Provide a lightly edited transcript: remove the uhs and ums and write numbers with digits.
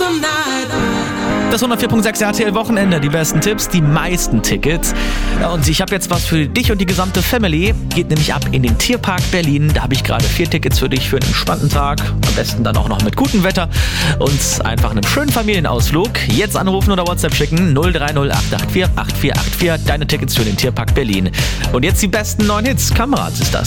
Das 104.6 RTL Wochenende, die besten Tipps, die meisten Tickets. Und ich habe jetzt was für dich und die gesamte Family. Geht nämlich ab in den Tierpark Berlin. Da habe ich gerade 4 Tickets für dich für einen entspannten Tag. Am besten dann auch noch mit gutem Wetter und einfach einem schönen Familienausflug. Jetzt anrufen oder WhatsApp schicken 030 884 8484. Deine Tickets für den Tierpark Berlin. Und jetzt die besten neuen Hits. Kamerad ist das.